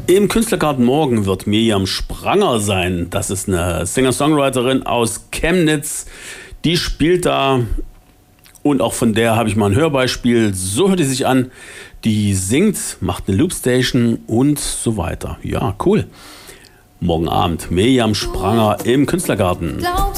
Im Künstlergarten morgen wird Mirjam Spranger sein. Das ist eine Singer-Songwriterin aus Chemnitz. Die spielt da und auch von der habe ich mal ein Hörbeispiel. So hört die sich an. Die singt, macht eine Loopstation und so weiter. Ja, cool. Morgen Abend Mirjam Spranger im Künstlergarten.